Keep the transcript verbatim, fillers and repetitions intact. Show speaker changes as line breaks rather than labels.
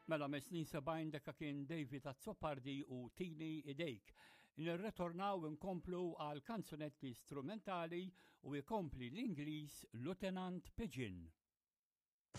Mela mesnin sebajn deka kien David Azzopardi u Tini Idejk. Nirretornaw inkomplu għal kanzunetti strumentali u jkompli l-Ingliż Lieutenant Pigeon.